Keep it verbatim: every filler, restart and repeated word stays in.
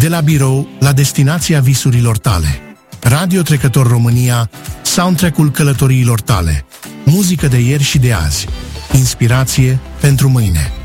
De la birou la destinația visurilor tale. Radio Trecător România, soundtrack-ul călătoriilor tale. Muzică de ieri și de azi. Inspirație pentru mâine.